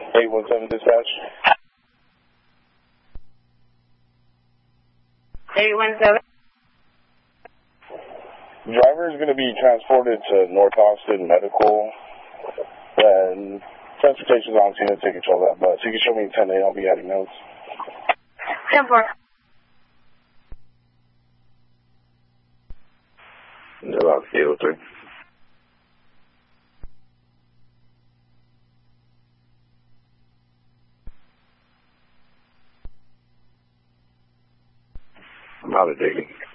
817 dispatch. 817. Driver is going to be transported to North Austin Medical, and transportation's on scene to take control of that bus. You can show me 10-8, I'll be adding notes. 10-4. About 803. I'm out of digging.